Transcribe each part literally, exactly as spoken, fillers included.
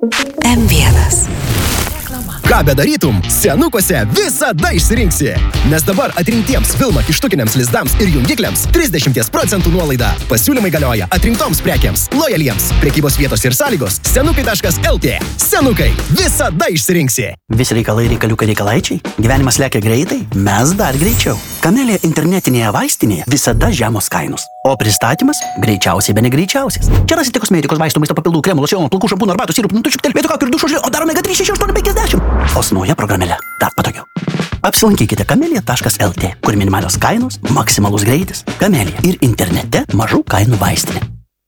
M vienas. Ką bedarytum, senukuose visada išsirinksi. Nes dabar atrinktiems Vilma kištukiniams lizdams ir jungikliams trisdešimt procentų nuolaida. Pasiūlymai galioja atrinktoms prekiams, lojaliems. Prekybos vietos ir sąlygos senukai taškas L T. Senukai, visada išsirinksi. Visi reikalai reikaliukai reikalaičiai. Gyvenimas lekia greitai, mes dar greičiau. Kamelė internetinėje vaistinėje visada žemos kainos. O pristatymas greičiausiai be negreičiausias. Čia rasite kosmetikos, vaistų, maisto papildų, kremų, locionų, plaukų, šampūnų, arbatų, sirupų, nutučių, telpėtų kaukių ir dušo žlių, o dar omega trys šeši aštuoni penkiasdešimt. O su nauja programėle dar patogiau. Apsilankykite kamelija taškas L T, kur minimalios kainos, maksimalus greitis. Kamelija ir internete mažų kainų vaistinė.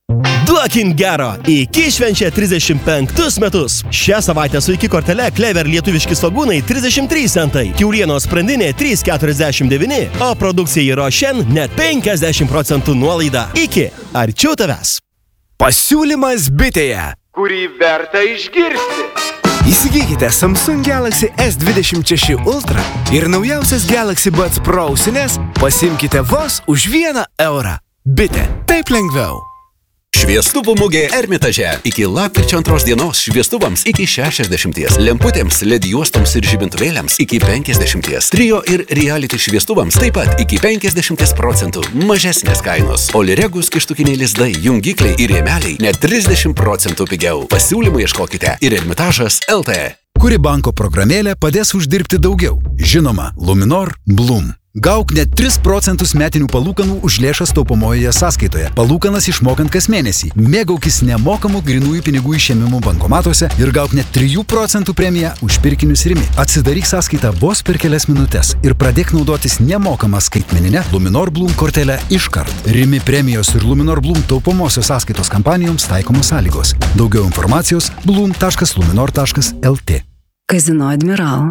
Duokim gero! Iki švenčia trisdešimt penktus metus. Šią savaitę su iki kortele Clever lietuviški svagūnai trisdešimt trys centai, kiaulienos sprandinė trys keturiasdešimt devyni, o produkcijai Rošen net penkiasdešimt procentų nuolaida. Iki arčiau tavęs. Pasiūlymas bitėje, kurį verta išgirsti. Įsigykite Samsung Galaxy S dvidešimt šeši Ultra ir naujausias Galaxy Buds Pro ausines pasimkite vos už vieną eurą. Bitė, taip lengviau. Šviestuvų mugė Ermitaže. Iki lapkričio antros dienos šviestuvams iki šešiasdešimties, lemputėms, led juostoms ir žibintuvėliams iki penkiasdešimties, trio ir reality šviestuvams taip pat iki penkiasdešimties procentų mažesnės kainos. Oliregus kištukiniai lizdai, jungikliai ir rėmeliai net trisdešimt procentų pigiau. Pasiūlymų ieškokite ir Ermitažas L T. Kuri banko programėlė padės uždirbti daugiau? Žinoma, Luminor Bloom. Gauk net tris procentus metinių palūkanų už lėšas taupomojoje sąskaitoje. Palūkanas išmokant kas mėnesį. Mėgaukis nemokamų grinųjų pinigų išėmimų bankomatuose ir gauk net trijų procentų premiją už pirkinius Rimi. Atsidaryk sąskaitą vos per kelias minutes ir pradėk naudotis nemokamą skaitmeninę Luminor Bloom kortelę iškart. Rimi premijos ir Luminor Bloom taupomosios sąskaitos kampanijoms taikomos sąlygos. Daugiau informacijos bloom taškas luminor taškas L T. Kazino Admiral.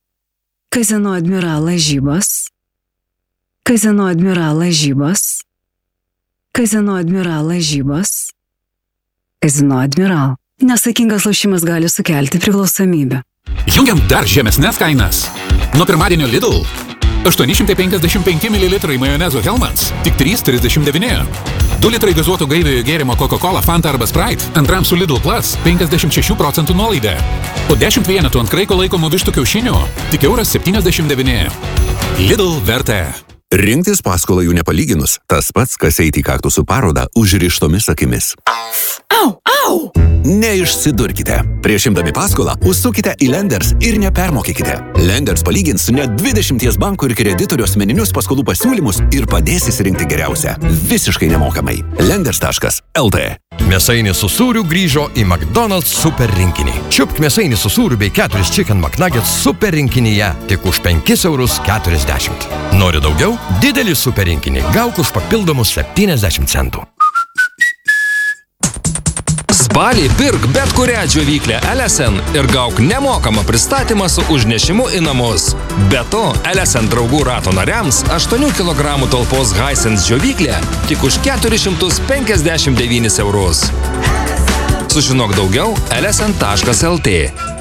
Kazino Admiral lažybos. Kazino Admiral lažybos. Kazino Admiral lažybos. Kazino Admiral. Nesaikingas lošimas gali sukelti priklausomybę. Jungiam dar žemesnes kainas. Nuo pirmadienio Lidl. aštuoni šimtai penkiasdešimt penki mililitrai majonezo Hellmann's. Tik trys trisdešimt devyni. du litrai gazuoto gaiviojo gėrimo Coca-Cola, Fanta arba Sprite. Antram su Lidl Plus penkiasdešimt šešių procentų nuolaida. O dešimt vienetų ant kraiko laikomų vištų kiaušinių tik euras septyniasdešimt devyni. Lidl vertė. Rinktis paskolą jų nepalyginus, tas pats, kas eiti į kaktusų parodą užrištomis akimis. Au, au! Neišsidurkite. Prieš imdami paskolą, užsukite į Lenders ir nepermokykite. Lenders palygins net dvidešimties bankų ir kreditorių asmeninius paskolų pasiūlymus ir padės įsirinkti geriausią. Visiškai nemokamai. Lenders taškas L T. Mėsainis su sūriu grįžo į McDonald's super rinkinį. Čiupk mėsainį su sūriu bei keturis Chicken McNuggets super rinkinyje tik už penkis eurus keturiasdešimt. Nori daugiau? Didelį super rinkinį gauk už papildomus septyniasdešimt centų. Spalį pirk bet kurią džiovyklę L S N ir gauk nemokamą pristatymą su užnešimu į namus. Be to, L S N draugų rato nariams aštuonių kilogramų talpos Hisense džiovyklė tik už keturis šimtus penkiasdešimt devynis eurus. Sužinok daugiau L S N taškas L T.